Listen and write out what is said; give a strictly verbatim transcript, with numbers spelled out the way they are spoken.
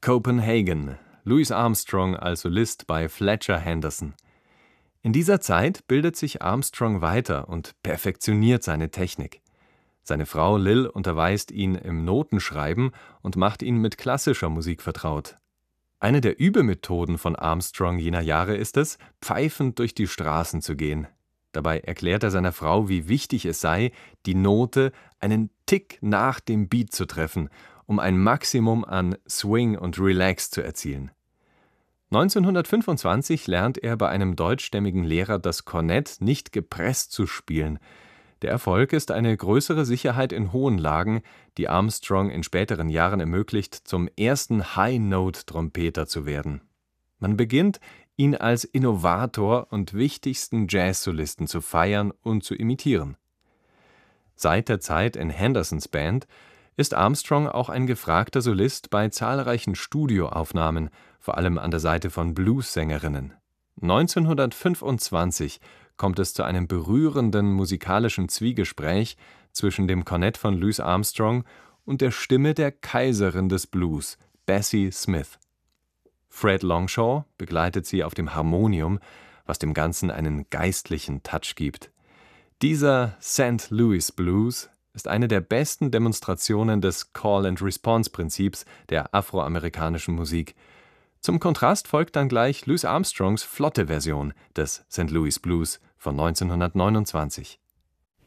Copenhagen, Louis Armstrong als Solist bei Fletcher Henderson. In dieser Zeit bildet sich Armstrong weiter und perfektioniert seine Technik. Seine Frau Lil unterweist ihn im Notenschreiben und macht ihn mit klassischer Musik vertraut. Eine der Übemethoden von Armstrong jener Jahre ist es, pfeifend durch die Straßen zu gehen. Dabei erklärt er seiner Frau, wie wichtig es sei, die Note einen Tick nach dem Beat zu treffen, um ein Maximum an Swing und Relax zu erzielen. neunzehnhundertfünfundzwanzig lernt er bei einem deutschstämmigen Lehrer das Kornett nicht gepresst zu spielen. Der Erfolg ist eine größere Sicherheit in hohen Lagen, die Armstrong in späteren Jahren ermöglicht, zum ersten High-Note-Trompeter zu werden. Man beginnt, ihn als Innovator und wichtigsten Jazzsolisten zu feiern und zu imitieren. Seit der Zeit in Hendersons Band ist Armstrong auch ein gefragter Solist bei zahlreichen Studioaufnahmen, vor allem an der Seite von Blues-Sängerinnen. neunzehnhundertfünfundzwanzig kommt es zu einem berührenden musikalischen Zwiegespräch zwischen dem Kornett von Louis Armstrong und der Stimme der Kaiserin des Blues, Bessie Smith. Fred Longshaw begleitet sie auf dem Harmonium, was dem Ganzen einen geistlichen Touch gibt. Dieser Sankt Louis Blues ist eine der besten Demonstrationen des Call-and-Response-Prinzips der afroamerikanischen Musik. Zum Kontrast folgt dann gleich Louis Armstrongs flotte Version des Sankt Louis Blues von neunzehnhundertneunundzwanzig.